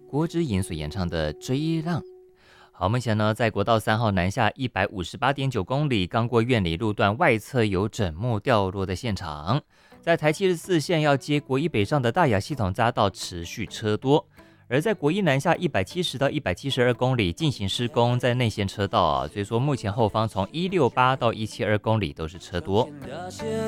郭之颖所演唱的《追浪》。好，目前呢，在国道3号南下158.9公里，刚过苑里路段外侧有枕木掉落的现场，在台74线要接国一北上的大雅系统匝道持续车多，而在国一南下170到172公里进行施工，在内线车道所以说目前后方从168到172公里都是车多。